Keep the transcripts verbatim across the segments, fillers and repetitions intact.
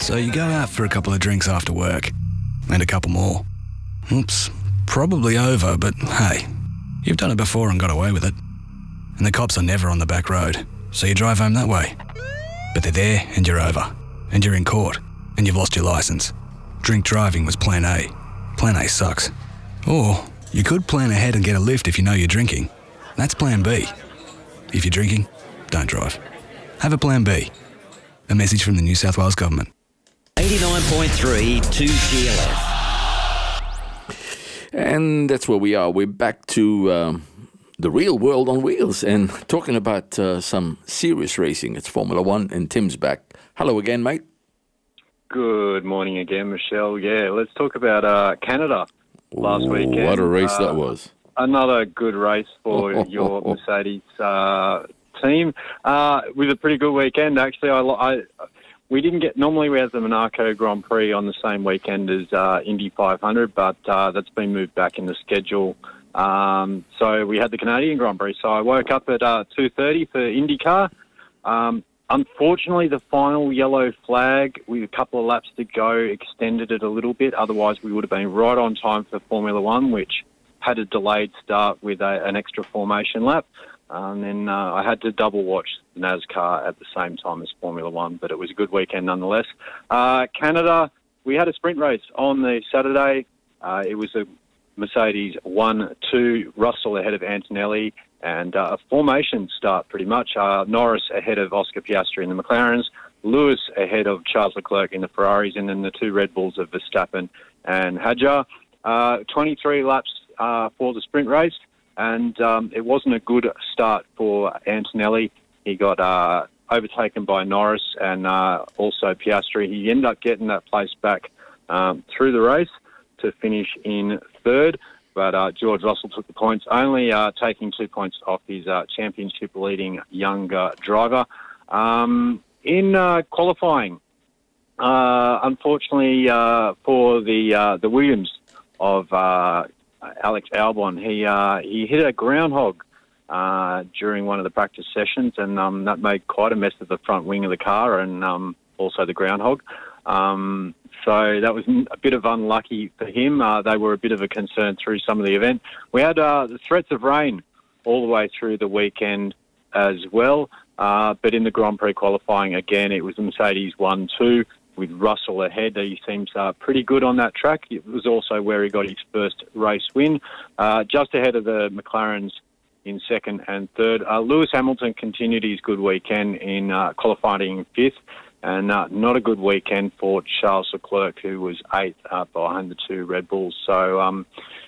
So you go out for a couple of drinks after work, and a couple more. Oops, probably over, but hey, you've done it before and got away with it. And the cops are never on the back road, so you drive home that way. But they're there and you're over, and you're in court, and you've lost your licence. Drink driving was plan A. Plan A sucks. Or you could plan ahead and get a lift if you know you're drinking. That's plan B. If you're drinking, don't drive. Have a plan B. A message from the New South Wales Government. eighty-nine point three two G L F. And that's where we are. We're back to um, the real world on wheels and talking about uh, some serious racing. It's Formula One and Tim's back. Hello again, mate. Good morning again, Michelle. Yeah, let's talk about uh, Canada last Ooh, weekend. What a race uh, that was. Another good race for your Mercedes uh, team. Uh, it was a pretty good weekend, actually. I, I We didn't get... Normally we have the Monaco Grand Prix on the same weekend as uh, Indy five hundred, but uh, that's been moved back in the schedule. Um, so we had the Canadian Grand Prix. So I woke up at uh, two thirty for IndyCar. Um, unfortunately, the final yellow flag with a couple of laps to go extended it a little bit. Otherwise, we would have been right on time for Formula One, which had a delayed start with a, an extra formation lap. And then uh, I had to double watch NASCAR at the same time as Formula One, but it was a good weekend nonetheless. Uh, Canada, we had a sprint race on the Saturday. Uh, it was a Mercedes one two, Russell ahead of Antonelli, and uh, a formation start pretty much. Uh, Norris ahead of Oscar Piastri in the McLarens, Lewis ahead of Charles Leclerc in the Ferraris, and then the two Red Bulls of Verstappen and Hadjar. Uh, twenty-three laps uh, for the sprint race. And um, it wasn't a good start for Antonelli. He got uh, overtaken by Norris and uh, also Piastri. He ended up getting that place back um, through the race to finish in third. But uh, George Russell took the points, only uh, taking two points off his uh, championship-leading younger driver. Um, in uh, qualifying, uh, unfortunately uh, for the uh, the Williams of... Uh, Alex Albon, he uh, he hit a groundhog uh, during one of the practice sessions, and um, that made quite a mess of the front wing of the car and um, also the groundhog. Um, so that was a bit of unlucky for him. Uh, they were a bit of a concern through some of the event. We had uh, the threats of rain all the way through the weekend as well, uh, but in the Grand Prix qualifying, again, it was the Mercedes one two. With Russell ahead. He seems uh, pretty good on that track. It was also where he got his first race win, uh, just ahead of the McLarens in second and third. Uh, Lewis Hamilton continued his good weekend in uh, qualifying fifth, and uh, not a good weekend for Charles Leclerc, who was eighth uh, behind the two Red Bulls. So um,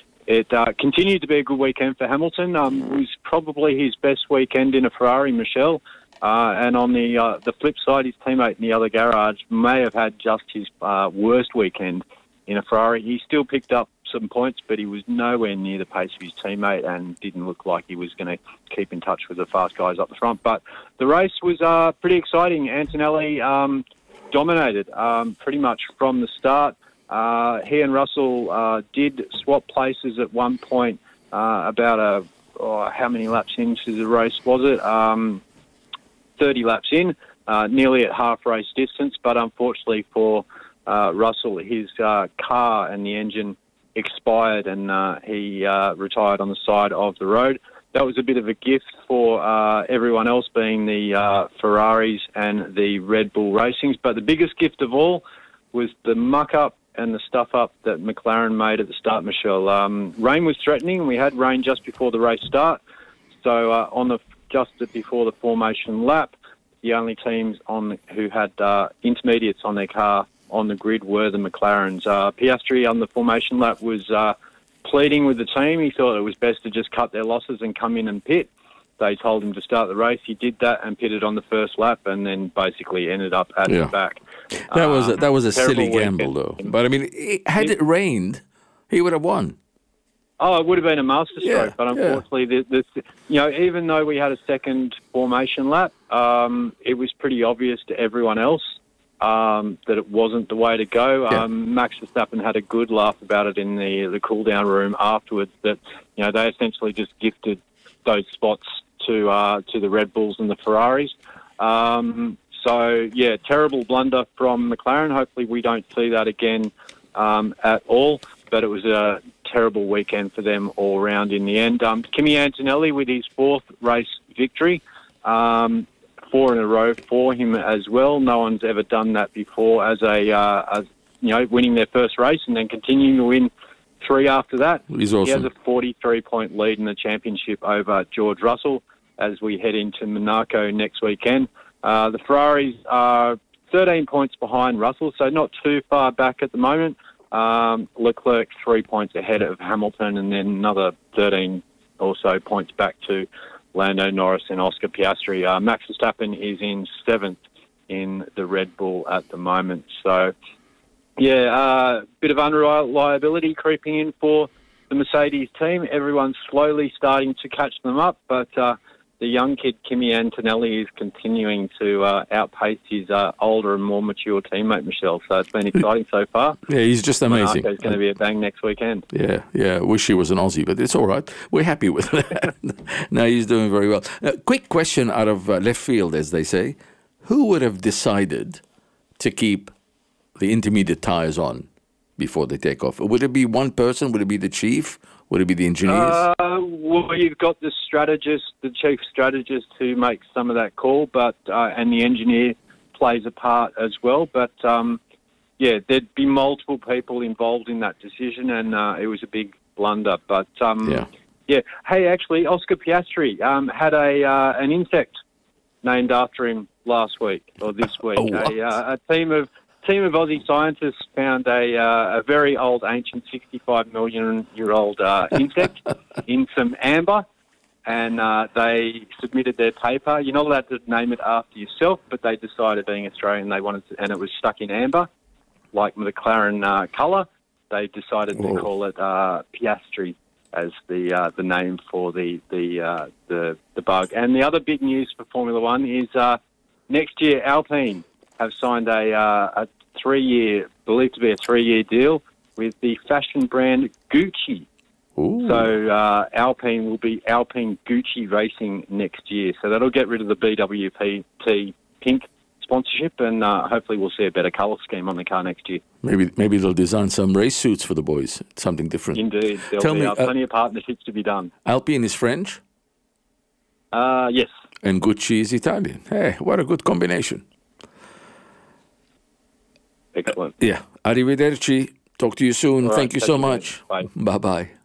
it uh, continued to be a good weekend for Hamilton. Um, it was probably his best weekend in a Ferrari, Michelle. Uh, and on the uh, the flip side, his teammate in the other garage may have had just his uh, worst weekend in a Ferrari. He still picked up some points, but he was nowhere near the pace of his teammate and didn't look like he was going to keep in touch with the fast guys up the front. But the race was uh, pretty exciting. Antonelli um, dominated um, pretty much from the start. Uh, he and Russell uh, did swap places at one point uh, about a, oh, how many laps into the race was it? Um, thirty laps in, uh, nearly at half race distance, but unfortunately for uh, Russell, his uh, car and the engine expired and uh, he uh, retired on the side of the road. That was a bit of a gift for uh, everyone else, being the uh, Ferraris and the Red Bull Racings, but the biggest gift of all was the muck-up and the stuff-up that McLaren made at the start, Michelle. Um, rain was threatening, and we had rain just before the race start, so uh, on the just before the formation lap, the only teams on the, who had uh, intermediates on their car on the grid were the McLarens. Uh, Piastri on the formation lap was uh, pleading with the team. He thought it was best to just cut their losses and come in and pit. They told him to start the race. He did that and pitted on the first lap, and then basically ended up at yeah. the back. That was a, that was a silly gamble, weekend. though. But I mean, it, had it rained, he would have won. Oh, it would have been a masterstroke, yeah, but unfortunately, yeah. the, the, you know, even though we had a second formation lap, um, it was pretty obvious to everyone else um, that it wasn't the way to go. Yeah. Um, Max Verstappen had a good laugh about it in the the cool down room afterwards. That you know they essentially just gifted those spots to uh, to the Red Bulls and the Ferraris. Um, so, yeah, terrible blunder from McLaren. Hopefully we don't see that again um, at all. But it was a terrible weekend for them all round in the end. Um, Kimi Antonelli with his fourth race victory, um, four in a row for him as well. No one's ever done that before as a, uh, as, you know, winning their first race and then continuing to win three after that. He's awesome. He has a forty-three point lead in the championship over George Russell as we head into Monaco next weekend. Uh, the Ferraris are thirteen points behind Russell, so not too far back at the moment. Um, Leclerc three points ahead of Hamilton, and then another thirteen or so points back to Lando Norris and Oscar Piastri. Uh, Max Verstappen is in seventh in the Red Bull at the moment. So, yeah, a uh, bit of unreliability creeping in for the Mercedes team. Everyone's slowly starting to catch them up, but uh, the young kid, Kimi Antonelli, is continuing to uh, outpace his uh, older and more mature teammate, Michelle. So it's been exciting so far. Yeah, he's just amazing. It's going to be a bang next weekend. Yeah, yeah. Wish he was an Aussie, but it's all right. We're happy with that. No, he's doing very well. Uh, quick question out of uh, left field, as they say. Who would have decided to keep the intermediate tyres on before they take off? Would it be one person? Would it be the chief? Would it be the engineers? Uh, well, you've got the strategist, the chief strategist, who makes some of that call, but uh, and the engineer plays a part as well. But um, yeah, there'd be multiple people involved in that decision, and uh, it was a big blunder. But um, yeah, yeah. Hey, actually, Oscar Piastri um, had a uh, an insect named after him last week or this week. Oh, a, uh, a team of team of Aussie scientists found a uh, a very old, ancient, sixty-five million year old uh, insect in some amber, and uh, they submitted their paper. You're not allowed to name it after yourself, but they decided, being Australian, they wanted to, and it was stuck in amber, like the McLaren uh, colour. They decided Whoa. to call it uh, Piastri as the uh, the name for the the, uh, the the bug. And the other big news for Formula One is uh, next year Alpine have signed a, uh, a three-year, believed to be a three-year deal with the fashion brand Gucci. Ooh. So uh, Alpine will be Alpine Gucci Racing next year. So that'll get rid of the B W P T pink sponsorship, and uh, hopefully we'll see a better colour scheme on the car next year. Maybe maybe they'll design some race suits for the boys, something different. Indeed. There'll Tell be me, uh, uh, plenty of partnerships to be done. Alpine is French Uh, yes. and Gucci is Italian. Hey, what a good combination. Excellent. Yeah. Arrivederci. Talk to you soon. All right, Thank you catch so you much. later. Bye. Bye-bye.